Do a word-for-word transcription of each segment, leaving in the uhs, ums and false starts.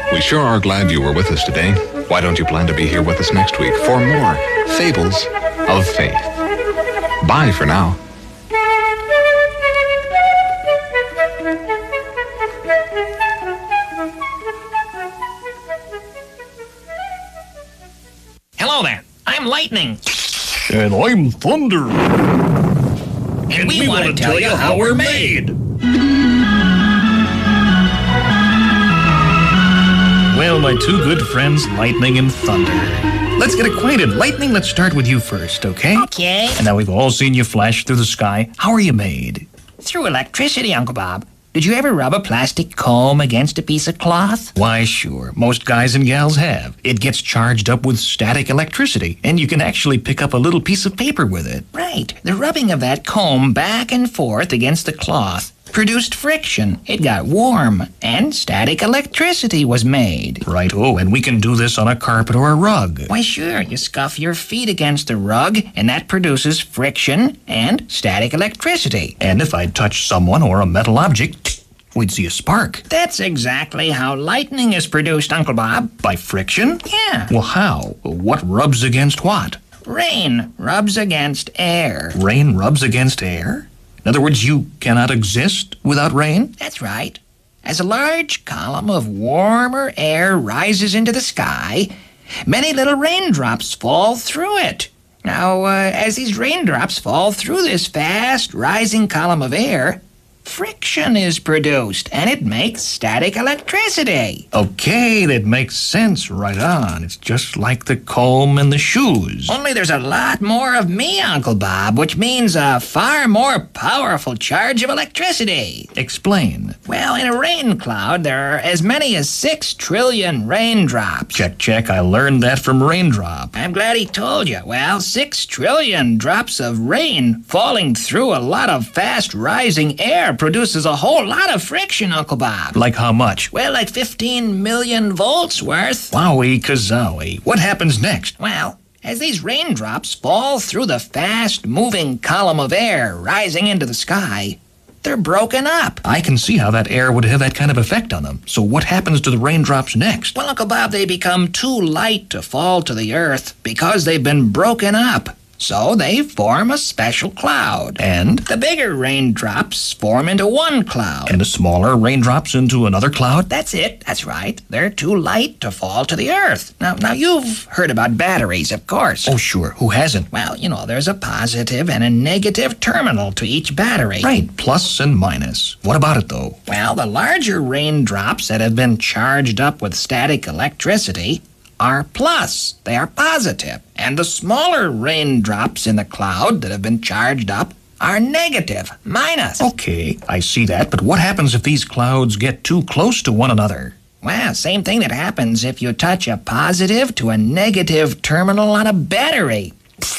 We sure are glad you were with us today. Why don't you plan to be here with us next week for more Fables of Faith? Bye for now. Hello there. I'm Lightning. And I'm Thunder. And, and we, we want to tell you how we're made. Well, my two good friends, Lightning and Thunder. Let's get acquainted. Lightning, let's start with you first, okay? Okay. And now we've all seen you flash through the sky. How are you made? Through electricity, Uncle Bob. Did you ever rub a plastic comb against a piece of cloth? Why, sure. Most guys and gals have. It gets charged up with static electricity, and you can actually pick up a little piece of paper with it. Right. The rubbing of that comb back and forth against the cloth produced friction. It got warm, and static electricity was made. Right, oh, and we can do this on a carpet or a rug. Why, sure. You scuff your feet against the rug, and that produces friction and static electricity. And if I touch someone or a metal object, we'd see a spark. That's exactly how lightning is produced, Uncle Bob. By friction? Yeah. Well, how? What rubs against what? Rain rubs against air. Rain rubs against air? In other words, you cannot exist without rain? That's right. As a large column of warmer air rises into the sky, many little raindrops fall through it. Now, uh, as these raindrops fall through this fast rising column of air, friction is produced, and it makes static electricity. Okay, that makes sense. Right on. It's just like the comb and the shoes. Only there's a lot more of me, Uncle Bob, which means a far more powerful charge of electricity. Explain. Well, in a rain cloud, there are as many as six trillion raindrops. Check, check. I learned that from Raindrop. I'm glad he told you. Well, six trillion drops of rain falling through a lot of fast-rising air produces a whole lot of friction, Uncle Bob. Like how much? Well, like fifteen million volts worth. Wowie kazowie. What happens next? Well, as these raindrops fall through the fast-moving column of air rising into the sky, they're broken up. I can see how that air would have that kind of effect on them. So what happens to the raindrops next? Well, Uncle Bob, they become too light to fall to the earth because they've been broken up. So they form a special cloud. And? The bigger raindrops form into one cloud. And the smaller raindrops into another cloud? That's it. That's right. They're too light to fall to the earth. Now, now you've heard about batteries, of course. Oh, sure. Who hasn't? Well, you know, there's a positive and a negative terminal to each battery. Right. Plus and minus. What about it, though? Well, the larger raindrops that have been charged up with static electricity are plus. They are positive. And the smaller raindrops in the cloud that have been charged up are negative, minus. Okay, I see that, but what happens if these clouds get too close to one another? Well, same thing that happens if you touch a positive to a negative terminal on a battery.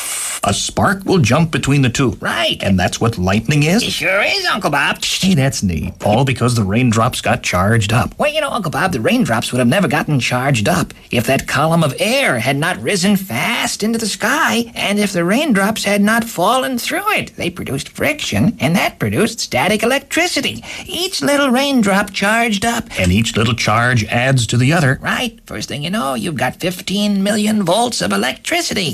A spark will jump between the two. Right. And that's what lightning is? It sure is, Uncle Bob. Hey, that's neat. All because the raindrops got charged up. Well, you know, Uncle Bob, the raindrops would have never gotten charged up if that column of air had not risen fast into the sky and if the raindrops had not fallen through it. They produced friction, and that produced static electricity. Each little raindrop charged up. And each little charge adds to the other. Right. First thing you know, you've got fifteen million volts of electricity.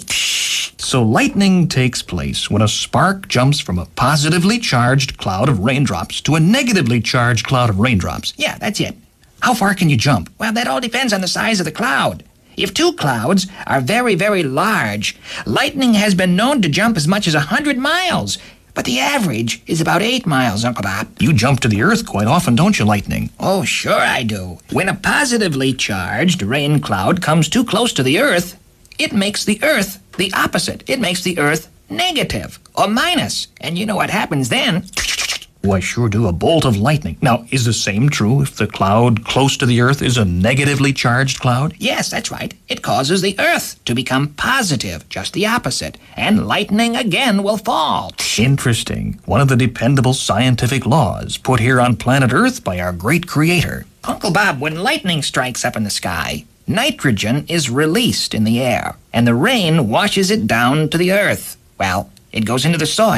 So lightning takes place when a spark jumps from a positively charged cloud of raindrops to a negatively charged cloud of raindrops. Yeah, that's it. How far can you jump? Well, that all depends on the size of the cloud. If two clouds are very, very large, lightning has been known to jump as much as one hundred miles. But the average is about eight miles, Uncle Bob. You jump to the earth quite often, don't you, Lightning? Oh, sure I do. When a positively charged rain cloud comes too close to the earth, it makes the earth the opposite. It makes the earth negative or minus. And you know what happens then? Oh, I sure do. A bolt of lightning. Now, is the same true if the cloud close to the earth is a negatively charged cloud? Yes, that's right. It causes the earth to become positive, just the opposite. And lightning again will fall. Interesting. One of the dependable scientific laws put here on planet Earth by our great creator. Uncle Bob, when lightning strikes up in the sky, nitrogen is released in the air, and the rain washes it down to the earth. Well, it goes into the soil,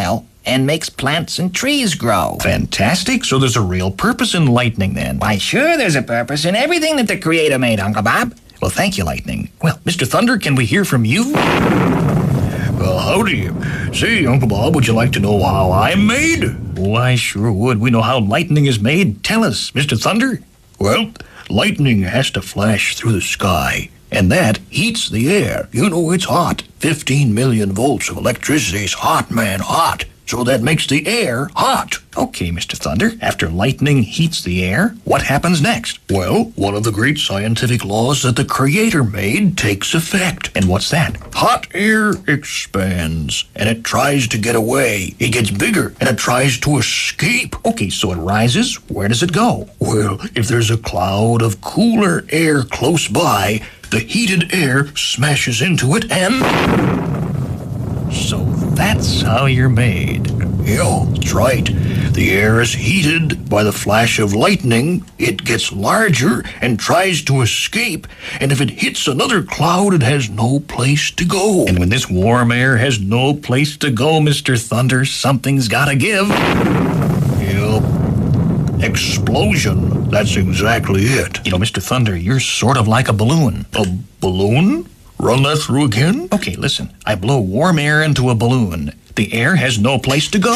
and makes plants and trees grow. Fantastic. So there's a real purpose in lightning then. Why, sure, there's a purpose in everything that the Creator made, Uncle Bob. Well, thank you, Lightning. Well, Mister Thunder, can we hear from you? Well, howdy. Say, Uncle Bob, would you like to know how I'm made? Oh, I sure would. We know how lightning is made. Tell us, Mister Thunder. Well, lightning has to flash through the sky, and that heats the air. You know, it's hot. fifteen million volts of electricity is hot, man, hot. So that makes the air hot. Okay, Mister Thunder, after lightning heats the air, what happens next? Well, one of the great scientific laws that the Creator made takes effect. And what's that? Hot air expands, and it tries to get away. It gets bigger, and it tries to escape. Okay, so it rises. Where does it go? Well, if there's a cloud of cooler air close by, the heated air smashes into it and... So that's how you're made. Yeah, that's right. The air is heated by the flash of lightning. It gets larger and tries to escape. And if it hits another cloud, it has no place to go. And when this warm air has no place to go, Mister Thunder, something's gotta give. Yep. Explosion. That's exactly it. You know, Mister Thunder, you're sort of like a balloon. A balloon? Run that through again? Okay, listen. I blow warm air into a balloon. The air has no place to go.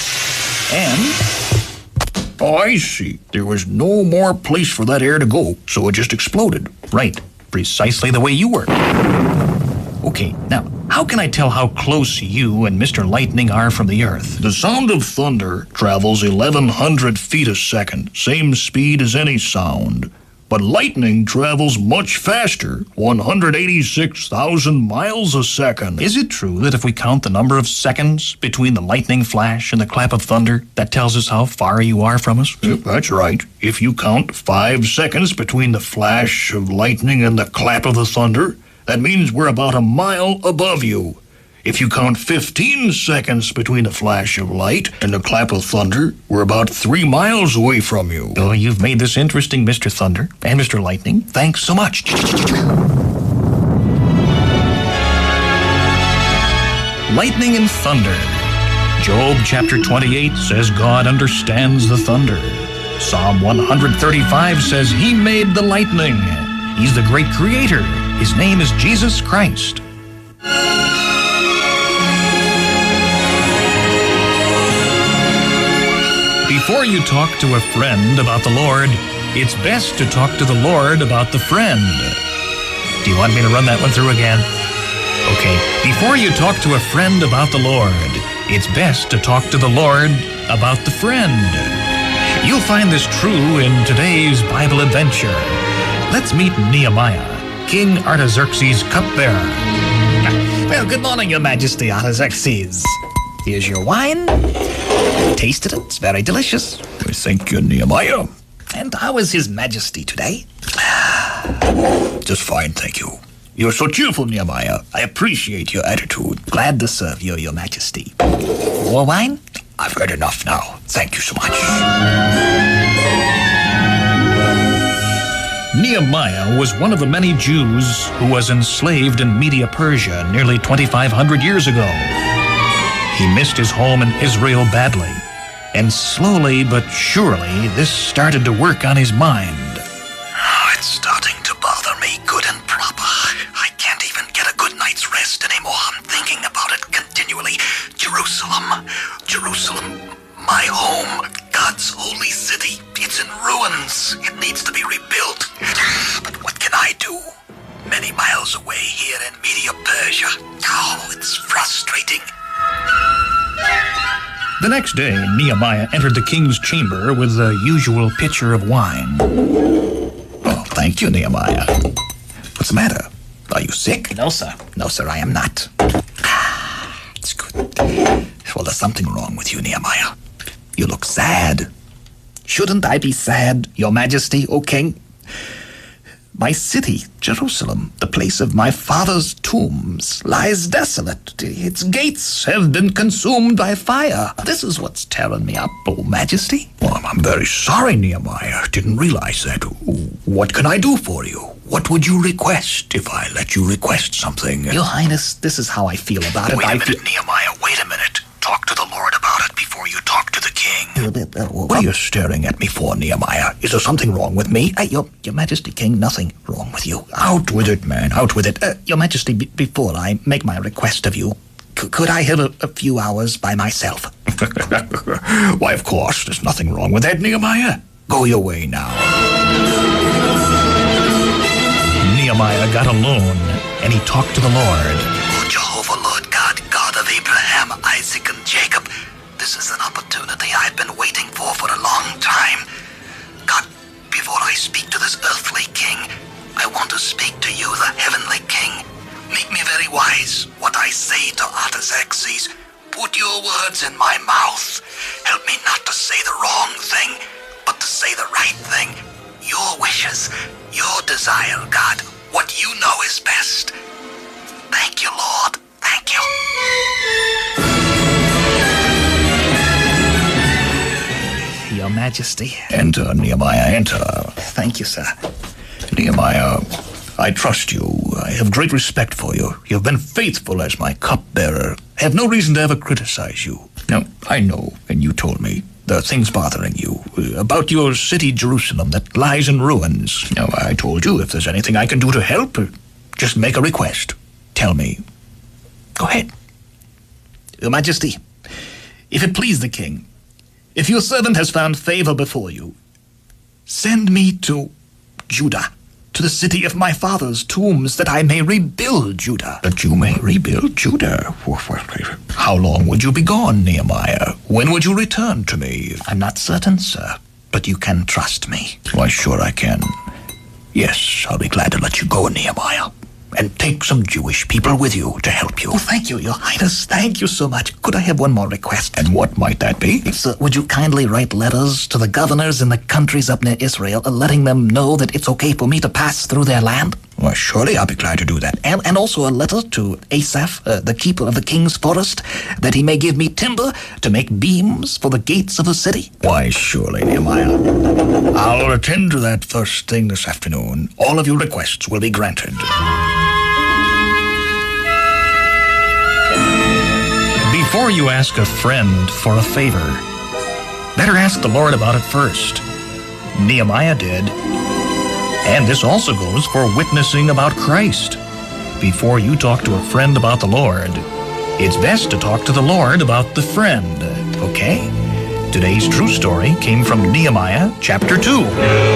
And... Oh, I see. There was no more place for that air to go, so it just exploded. Right. Precisely the way you work. Okay, now, how can I tell how close you and Mister Lightning are from the Earth? The sound of thunder travels eleven hundred feet a second, same speed as any sound. But lightning travels much faster, one hundred eighty-six thousand miles a second. Is it true that if we count the number of seconds between the lightning flash and the clap of thunder, that tells us how far you are from us? Yep, that's right. If you count five seconds between the flash of lightning and the clap of the thunder, that means we're about a mile above you. If you count fifteen seconds between the flash of light and the clap of thunder, we're about three miles away from you. Oh, you've made this interesting, Mister Thunder and Mister Lightning. Thanks so much. Lightning and thunder. Job chapter twenty-eight says God understands the thunder. Psalm one hundred thirty-five says He made the lightning. He's the great creator. His name is Jesus Christ. Before you talk to a friend about the Lord, it's best to talk to the Lord about the friend. Do you want me to run that one through again? Okay, before you talk to a friend about the Lord, it's best to talk to the Lord about the friend. You'll find this true in today's Bible adventure. Let's meet Nehemiah, King Artaxerxes' cupbearer. Well, good morning, Your Majesty, Artaxerxes. Here's your wine. Tasted it. It's very delicious. Thank you, Nehemiah. And how is His Majesty today? Just fine, thank you. You're so cheerful, Nehemiah. I appreciate your attitude. Glad to serve you, Your Majesty. More wine? I've heard enough now. Thank you so much. Nehemiah was one of the many Jews who was enslaved in Media Persia nearly twenty-five hundred years ago. He missed his home in Israel badly, and slowly but surely this started to work on his mind. Oh, it's starting to bother me good and proper. I can't even get a good night's rest anymore. I'm thinking about it continually. Jerusalem, Jerusalem, my home, God's holy city. It's in ruins. It needs to be rebuilt. But what can I do? Many miles away here in Media Persia. Oh, it's frustrating. The next day, Nehemiah entered the king's chamber with the usual pitcher of wine. Oh, thank you, Nehemiah. What's the matter? Are you sick? No, sir. No, sir, I am not. It's good. Well, there's something wrong with you, Nehemiah. You look sad. Shouldn't I be sad, Your Majesty, O King? My city, Jerusalem, the place of my father's tombs, lies desolate. Its gates have been consumed by fire. This is what's tearing me up, O Majesty. Well, I'm very sorry, Nehemiah. Didn't realize that. What can I do for you? What would you request if I let you request something? Your Highness, this is how I feel about it. Wait a I minute, feel... Nehemiah. Wait a minute. Talk to the Lord about about it before you talk to the king. Uh, uh, what are you staring at me for, Nehemiah? Is there something wrong with me? Uh, your, your Majesty, King, nothing wrong with you. Out with it, man, out with it. Uh, your Majesty, b- before I make my request of you, c- could I have a, a few hours by myself? Why, of course, there's nothing wrong with that, Nehemiah. Go your way now. Nehemiah got alone, and he talked to the Lord. Oh, Jehovah, Lord God, God of Abraham, Isaac, and Jacob, this is an opportunity I've been waiting for for a long time. God, before I speak to this earthly king, I want to speak to you, the heavenly king. Make me very wise what I say to Artaxerxes. Put your words in my mouth. Help me not to say the wrong thing, but to say the right thing. Your wishes, your desire, God, what you know is best. Thank you, Lord. Thank you. Your Majesty. Enter, Nehemiah, enter. Thank you, sir. Nehemiah, I trust you. I have great respect for you. You have been faithful as my cupbearer. I have no reason to ever criticize you. Now, I know, and you told me, there are things bothering you uh, about your city, Jerusalem, that lies in ruins. Now, I told you if there's anything I can do to help, uh, just make a request. Tell me. Go ahead. Your Majesty, if it please the king, if your servant has found favor before you, send me to Judah, to the city of my father's tombs, that I may rebuild Judah. That you may rebuild Judah? How long would you be gone, Nehemiah? When would you return to me? I'm not certain, sir, but you can trust me. Why, sure I can. Yes, I'll be glad to let you go, Nehemiah. And take some Jewish people with you to help you. Oh, thank you, Your Highness. Thank you so much. Could I have one more request? And what might that be? Sir, would you kindly write letters to the governors in the countries up near Israel, uh, letting them know that it's okay for me to pass through their land? Well, surely I'll be glad to do that. And, and also a letter to Asaph, uh, the keeper of the king's forest, that he may give me timber to make beams for the gates of the city. Why, surely, Nehemiah. I'll attend to that first thing this afternoon. All of your requests will be granted. Before you ask a friend for a favor, better ask the Lord about it first. Nehemiah did. And this also goes for witnessing about Christ. Before you talk to a friend about the Lord, it's best to talk to the Lord about the friend, okay? Today's true story came from Nehemiah chapter two.